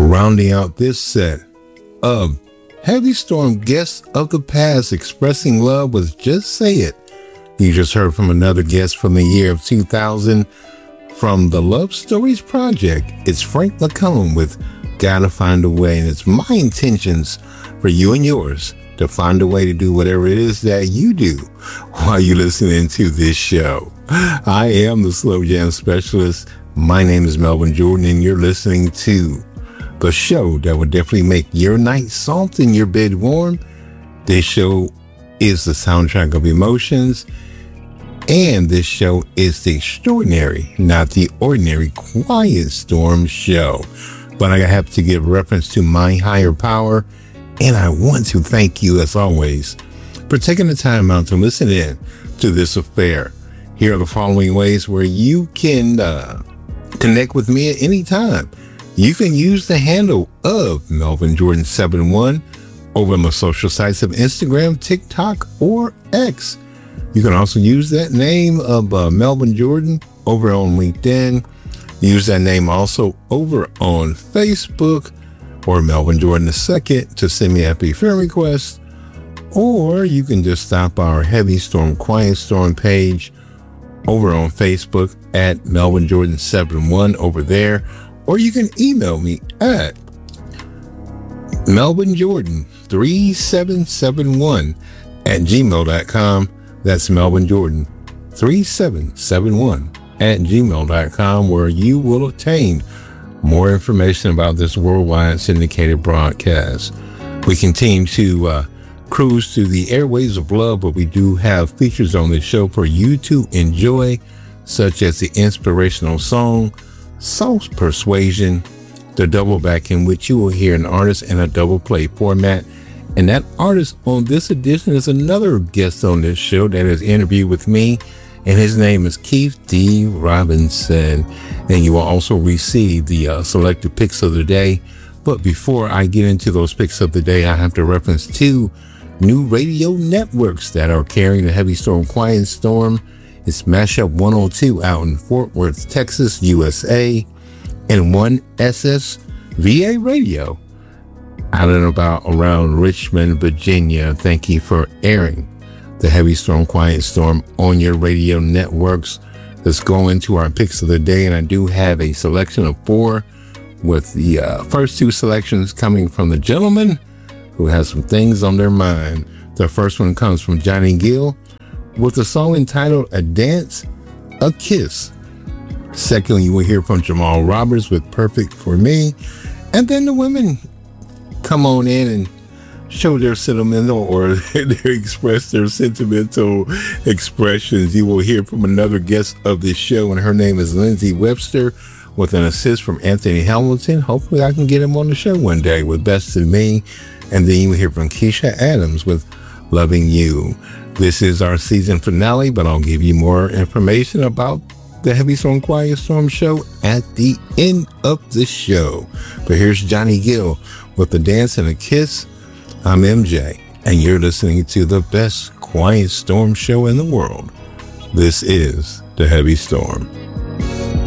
Rounding out this set of Heavy Storm guests of the past expressing love with Just Say It. You just heard from another guest from the year of 2000 from the Love Stories Project. It's Frank McComb with Gotta Find a Way, and it's my intentions for you and yours to find a way to do whatever it is that you do while you're listening to this show. I am the Slow Jam Specialist. My name is Melvin Jordan, and you're listening to the show that will definitely make your night soft and your bed warm. This show is the soundtrack of emotions, and this show is the extraordinary, not the ordinary, Quiet Storm show. But I have to give reference to my higher power, and I want to thank you, as always, for taking the time out to listen in to this affair. Here are the following ways where you can connect with me at any time. You can use the handle of Melvin Jordan 71 over on the social sites of Instagram, TikTok, or X. You can also use that name of Melvin Jordan over on LinkedIn. Use that name also over on Facebook or Melvin Jordan II to send me a friend request. Or you can just stop our Heavy Storm, Quiet Storm page over on Facebook at Melvin Jordan 71 over there. Or you can email me at melvinjordan3771 at gmail.com. That's melvinjordan3771 at gmail.com, where you will obtain more information about this worldwide syndicated broadcast. We continue to cruise through the airways of love, but we do have features on the show for you to enjoy, such as the inspirational song Soul's Persuasion, the double back, in which you will hear an artist in a double play format. And that artist on this edition is another guest on this show that has interviewed with me, and his name is Keith D. Robinson. And you will also receive the selected picks of the day. But before I get into those picks of the day, I have to reference two new radio networks that are carrying the Heavy Storm, Quiet Storm. It's Mashup 102 out in Fort Worth, Texas, USA, and 1SS VA Radio out and about around Richmond, Virginia. Thank you for airing the Heavy Storm, Quiet Storm on your radio networks. Let's go into our picks of the day, and I do have a selection of 4, with the first 2 selections coming from the gentleman who has some things on their mind. The first one comes from Johnny Gill with a song entitled A Dance, A Kiss. Second, you will hear from Jamal Roberts with Perfect for Me. And then the women come on in and show their sentimental, or they express their sentimental expressions. You will hear from another guest of this show, and her name is Lindsay Webster, with an assist from Anthony Hamilton. Hopefully I can get him on the show one day with Best of Me. And then you will hear from Keisha Adams with Loving You. This is our season finale, but I'll give you more information about the Heavy Storm, Quiet Storm show at the end of the show. But here's Johnny Gill with A Dance and a Kiss. I'm MJ, and you're listening to the best Quiet Storm show in the world. This is the Heavy Storm.